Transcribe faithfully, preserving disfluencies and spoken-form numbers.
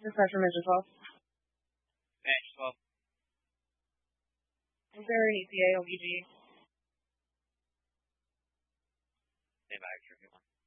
Refresher Mission twelve. Match twelve. Is there an E T A O V G? Stay back, if you want.